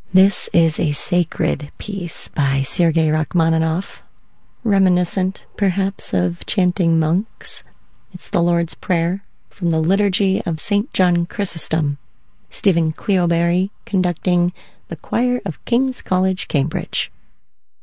This is a sacred piece by Sergei Rachmaninoff, reminiscent, perhaps, of chanting monks. It's the Lord's Prayer from the Liturgy of St. John Chrysostom. Stephen Cleobury conducting the choir of King's College, Cambridge.